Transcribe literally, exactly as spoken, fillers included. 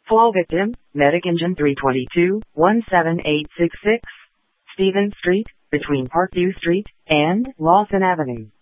Fall victim, Medic Engine three twenty-two, one seven eight six six, Stevens Street, between Parkview Street and Lawson Avenue.